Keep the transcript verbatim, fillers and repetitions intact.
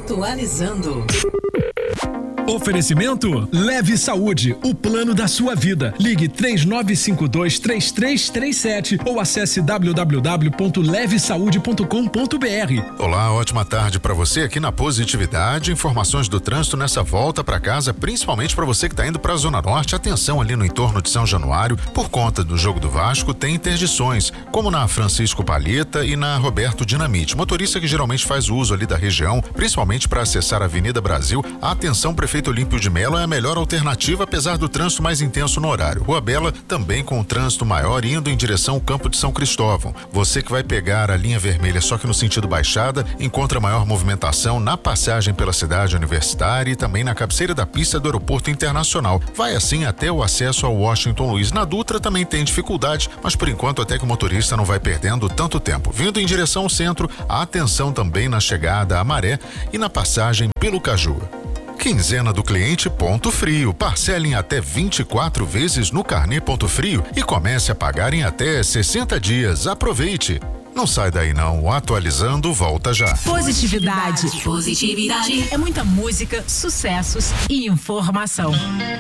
Atualizando. Oferecimento Leve Saúde, o plano da sua vida. Ligue três nove cinco dois, três três três sete ou acesse w w w ponto leve saúde ponto com ponto b r. Olá, ótima tarde para você aqui na Positividade. Informações do trânsito nessa volta para casa, principalmente para você que está indo para a Zona Norte. Atenção ali no entorno de São Januário, por conta do jogo do Vasco, tem interdições, como na Francisco Palheta e na Roberto Dinamite. Motorista que geralmente faz uso ali da região, principalmente para acessar a Avenida Brasil. Atenção, prefeito Olímpio de Melo é a melhor alternativa, apesar do trânsito mais intenso no horário. Rua Bela também com o trânsito maior, indo em direção ao Campo de São Cristóvão. Você que vai pegar a linha vermelha só que no sentido baixada, encontra maior movimentação na passagem pela cidade universitária e também na cabeceira da pista do Aeroporto Internacional. Vai assim até o acesso ao Washington Luiz. Na Dutra também tem dificuldade, mas por enquanto até que o motorista não vai perdendo tanto tempo. Vindo em direção ao centro, atenção também na chegada a Maré e na passagem pelo Caju. Quinzena do cliente Ponto Frio. Parcele em até vinte e quatro vezes no Carnê Ponto Frio e comece a pagar em até sessenta dias. Aproveite. Não sai daí não, o Atualizando volta já. Positividade. Positividade. É muita música, sucessos e informação.